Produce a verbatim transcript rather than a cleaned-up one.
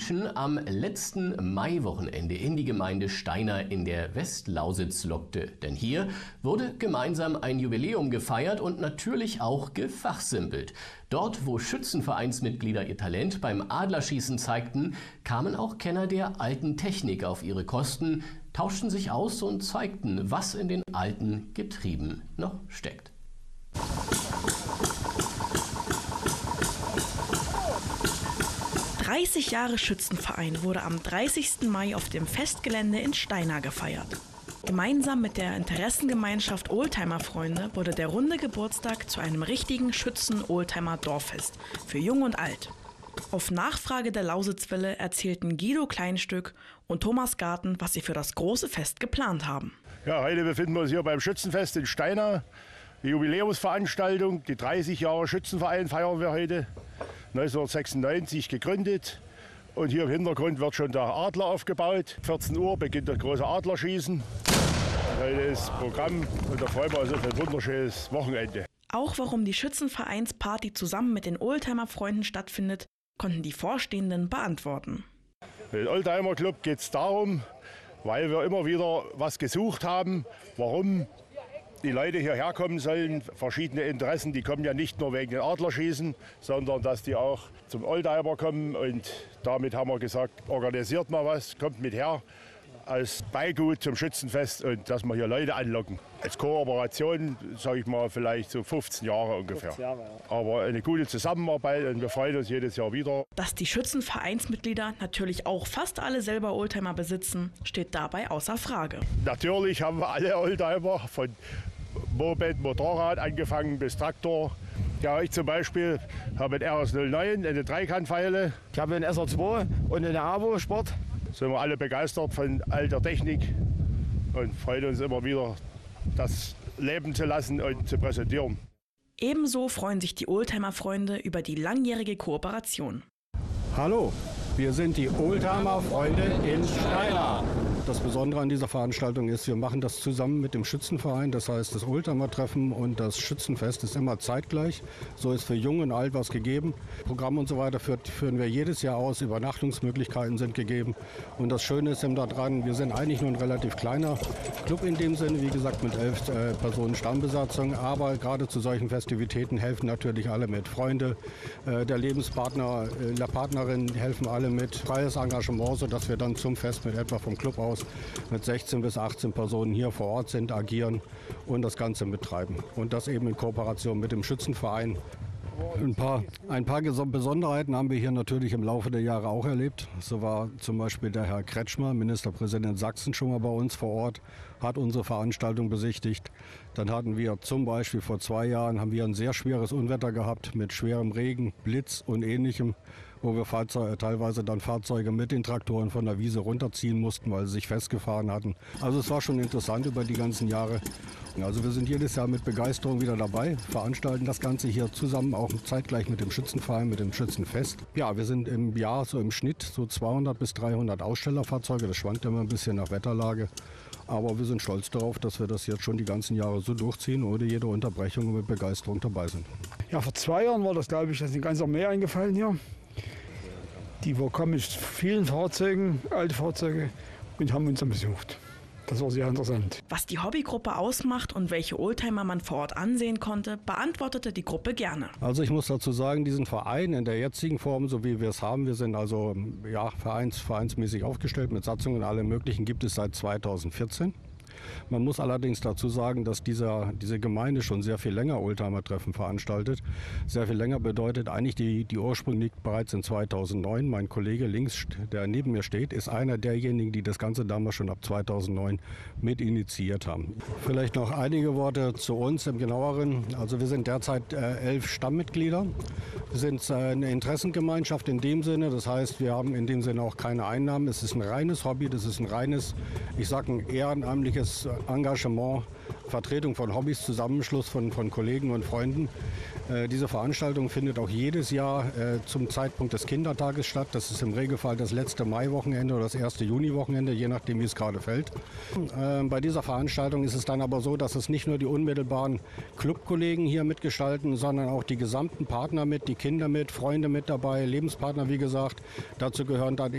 Menschen am letzten Maiwochenende in die Gemeinde Steinau in der Westlausitz lockte. Denn hier wurde gemeinsam ein Jubiläum gefeiert und natürlich auch gefachsimpelt. Dort, wo Schützenvereinsmitglieder ihr Talent beim Adlerschießen zeigten, kamen auch Kenner der alten Technik auf ihre Kosten, tauschten sich aus und zeigten, was in den alten Getrieben noch steckt. dreißig Jahre Schützenverein wurde am dreißigsten Mai auf dem Festgelände in Steinau gefeiert. Gemeinsam mit der Interessengemeinschaft Oldtimer-Freunde wurde der runde Geburtstag zu einem richtigen Schützen-Oldtimer-Dorffest für Jung und Alt. Auf Nachfrage der Lausitzwelle erzählten Guido Kleinstück und Thomas Garten, was sie für das große Fest geplant haben. Ja, heute befinden wir uns hier beim Schützenfest in Steinau. Die Jubiläumsveranstaltung, die dreißig Jahre Schützenverein feiern wir heute. neunzehnhundertsechsundneunzig gegründet und hier im Hintergrund wird schon der Adler aufgebaut. vierzehn Uhr beginnt das große Adlerschießen. Heute ist das Programm und da freuen wir uns auf ein wunderschönes Wochenende. Auch warum die Schützenvereinsparty zusammen mit den Oldtimer-Freunden stattfindet, konnten die Vorstehenden beantworten. Für den Oldtimer Club geht es darum, weil wir immer wieder was gesucht haben, warum die Leute hierher kommen sollen, verschiedene Interessen, die kommen ja nicht nur wegen den Adlerschießen, sondern dass die auch zum Oldtimer kommen. Und damit haben wir gesagt, organisiert mal was, kommt mit her als Beigut zum Schützenfest und dass wir hier Leute anlocken. Als Kooperation, sage ich mal, vielleicht so fünfzehn Jahre ungefähr. fünfzehn Jahre, ja. Aber eine gute Zusammenarbeit und wir freuen uns jedes Jahr wieder. Dass die Schützenvereinsmitglieder natürlich auch fast alle selber Oldtimer besitzen, steht dabei außer Frage. Natürlich haben wir alle Oldtimer, von Moped, Motorrad angefangen bis Traktor. Ja, ich zum Beispiel habe einen R S null neun, eine Dreikantpfeile. Ich habe einen S R zwei und eine Avo Sport. Sind wir alle begeistert von alter Technik und freuen uns immer wieder, das leben zu lassen und zu präsentieren. Ebenso freuen sich die Oldtimer-Freunde über die langjährige Kooperation. Hallo, wir sind die Oldtimer-Freunde in Steinau. Das Besondere an dieser Veranstaltung ist, wir machen das zusammen mit dem Schützenverein. Das heißt, das Oldtimer-Treffen und das Schützenfest ist immer zeitgleich. So ist für Jung und Alt was gegeben. Programm und so weiter führen wir jedes Jahr aus. Übernachtungsmöglichkeiten sind gegeben. Und das Schöne ist eben daran, wir sind eigentlich nur ein relativ kleiner Club in dem Sinne. Wie gesagt, mit elf äh, Personen Stammbesatzung. Aber gerade zu solchen Festivitäten helfen natürlich alle mit. Freunde, äh, der Lebenspartner, äh, der Partnerin helfen alle mit. Freies Engagement, sodass wir dann zum Fest mit etwa vom Club aus mit sechzehn bis achtzehn Personen hier vor Ort sind, agieren und das Ganze betreiben. Und das eben in Kooperation mit dem Schützenverein. Ein paar, ein paar Besonderheiten haben wir hier natürlich im Laufe der Jahre auch erlebt. So war zum Beispiel der Herr Kretschmer, Ministerpräsident Sachsen, schon mal bei uns vor Ort, hat unsere Veranstaltung besichtigt. Dann hatten wir zum Beispiel vor zwei Jahren haben wir ein sehr schweres Unwetter gehabt mit schwerem Regen, Blitz und Ähnlichem, wo wir Fahrzeuge, teilweise dann Fahrzeuge mit den Traktoren von der Wiese runterziehen mussten, weil sie sich festgefahren hatten. Also es war schon interessant über die ganzen Jahre. Also wir sind jedes Jahr mit Begeisterung wieder dabei, veranstalten das Ganze hier zusammen, auch zeitgleich mit dem Schützenverein, mit dem Schützenfest. Ja, wir sind im Jahr so im Schnitt so zweihundert bis dreihundert Ausstellerfahrzeuge, das schwankt immer ein bisschen nach Wetterlage. Aber wir sind stolz darauf, dass wir das jetzt schon die ganzen Jahre so durchziehen, ohne jede Unterbrechung und mit Begeisterung dabei sind. Ja, vor zwei Jahren war das, glaube ich, das ist ein ganzer Meer eingefallen hier. Die wir kommen mit vielen Fahrzeugen, alte Fahrzeuge, und haben uns dann besucht. Das war sehr interessant. Was die Hobbygruppe ausmacht und welche Oldtimer man vor Ort ansehen konnte, beantwortete die Gruppe gerne. Also ich muss dazu sagen, diesen Verein in der jetzigen Form, so wie wir es haben, wir sind also ja, vereins, vereinsmäßig aufgestellt mit Satzungen und allem Möglichen, gibt es seit zweitausendvierzehn. Man muss allerdings dazu sagen, dass dieser, diese Gemeinde schon sehr viel länger Oldtimer-Treffen veranstaltet. Sehr viel länger bedeutet eigentlich, die, die Ursprung liegt bereits in zweitausendneun. Mein Kollege links, der neben mir steht, ist einer derjenigen, die das Ganze damals schon ab zweitausendneun mit initiiert haben. Vielleicht noch einige Worte zu uns im Genaueren. Also wir sind derzeit äh, elf Stammmitglieder. Wir sind äh, eine Interessengemeinschaft in dem Sinne. Das heißt, wir haben in dem Sinne auch keine Einnahmen. Es ist ein reines Hobby, das ist ein reines, ich sage ein ehrenamtliches Engagement, Vertretung von Hobbys, Zusammenschluss von, von Kollegen und Freunden. Äh, diese Veranstaltung findet auch jedes Jahr äh, zum Zeitpunkt des Kindertages statt. Das ist im Regelfall das letzte Maiwochenende oder das erste Juniwochenende, je nachdem, wie es gerade fällt. Äh, bei dieser Veranstaltung ist es dann aber so, dass es nicht nur die unmittelbaren Clubkollegen hier mitgestalten, sondern auch die gesamten Partner mit, die Kinder mit, Freunde mit dabei, Lebenspartner, wie gesagt. Dazu gehören dann